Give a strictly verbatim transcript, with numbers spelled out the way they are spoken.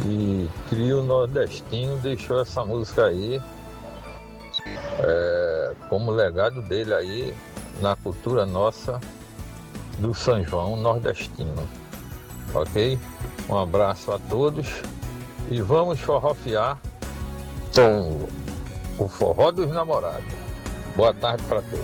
E Trio Nordestino deixou essa música aí é, como legado dele aí na cultura nossa do São João nordestino. Ok? Um abraço a todos e vamos forrofiar com o Forró dos Namorados. Boa tarde para todos.